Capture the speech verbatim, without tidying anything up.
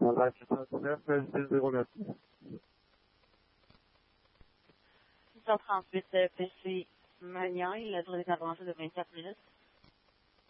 Voilà, c'est trente-neuf, six zéro neuf. six cent trente-huit P C Magnan, il a durée d'intervention de vingt-quatre minutes.